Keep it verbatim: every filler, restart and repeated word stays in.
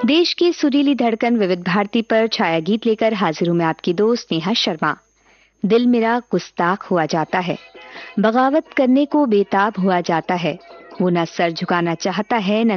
देश की सुरीली धड़कन विविध भारती पर छाया गीत लेकर हाजिर हूं मैं आपकी दोस्त नेहा शर्मा। दिल मेरा गुस्ताख हुआ जाता है, बगावत करने को बेताब हुआ जाता है। वो न सर झुकाना चाहता है न